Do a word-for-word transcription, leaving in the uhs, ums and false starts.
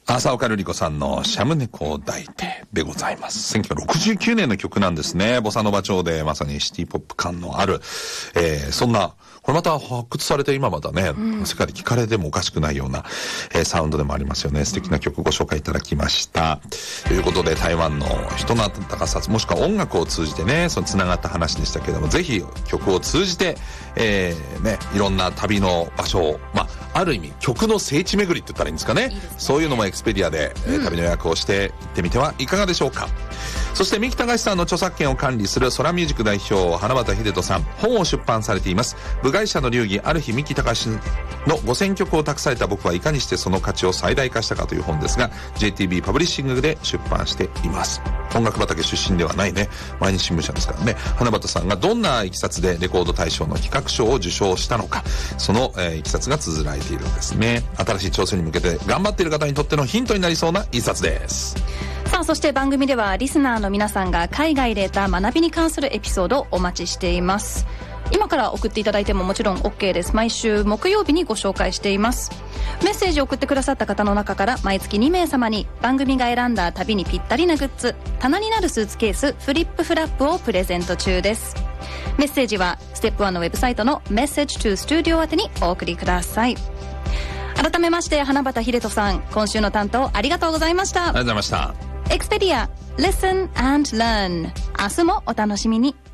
浅岡瑠璃子さんのシャム猫を抱いてでございます。せんきゅうひゃくろくじゅうきゅうねんの曲なんですね。ボサノバ調でまさにシティポップ感のある、えー、そんな、これまた発掘されて今まだね、うん、世界で聞かれてもおかしくないような、えー、サウンドでもありますよね。素敵な曲ご紹介いただきました。ということで台湾の人の温かさ、もしくは音楽を通じてね、その繋がった話でしたけれども、ぜひ曲を通じて、えー、ね、いろんな旅の場所を、まあ、ある意味曲の聖地巡りって言ったらいいんですかね。いいですね。そういうのもエクスペリアで、うん、旅の予約をして行ってみてはいかがでしょうか。そして三木隆さんの著作権を管理する空ミュージック代表花畑秀人さん、本を出版されています。部外者の流儀、ある日三木隆のごせんきょくを託された僕はいかにしてその価値を最大化したかという本ですが、 ジェイティービー パブリッシングで出版しています。音楽畑出身ではないね、毎日新聞社ですからね。花畑さんがどんないきさつでレコード大賞の企画賞を受賞したのか、その、えー、いきさつが綴られているんですね。新しい挑戦に向けて頑張っている方にとってのヒントになりそうな一冊です。 さあ、そして番組ではリスナーの皆さんが海外で得た学びに関するエピソードをお待ちしています。今から送っていただいてももちろん OK です。毎週木曜日にご紹介しています。メッセージを送ってくださった方の中から毎月にめいさまに番組が選んだ旅にぴったりなグッズ、棚になるスーツケースフリップフラップをプレゼント中です。メッセージはステップワンのウェブサイトの Message to Studio 宛てにお送りください。改めまして花畑秀人さん、今週の担当ありがとうございました。 ありがとうございました。 エクスペディア Listen and Learn、 明日もお楽しみに。